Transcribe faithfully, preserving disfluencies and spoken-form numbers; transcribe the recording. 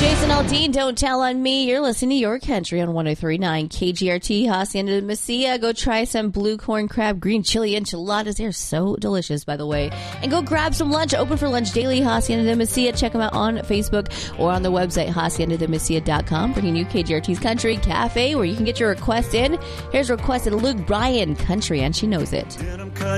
Jason Aldean, Don't Tell on Me. You're listening to Your Country on one oh three point nine K G R T, Hacienda de Mesilla. Go try some blue corn crab, green chili enchiladas. They're so delicious, by the way. And go grab some lunch. Open for lunch daily, Hacienda de Mesilla. Check them out on Facebook or on the website, hacienda de mesilla dot com. Bringing you K G R T's Country Cafe, where you can get your request in. Here's a request of Luke Bryan, Country, and she knows it.